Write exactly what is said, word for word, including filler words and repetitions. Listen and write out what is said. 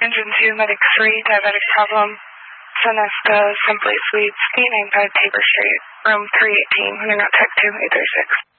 Engine two, Medic three, diabetic problem, Sonesta, Simply Suites, eight ninety-five Tabor Street, room three eighteen, running out Tech two, eight thirty-six.